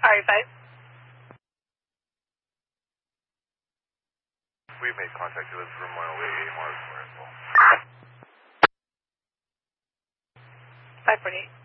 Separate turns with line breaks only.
RE5.
We've made contact with room 108 Mars.
548.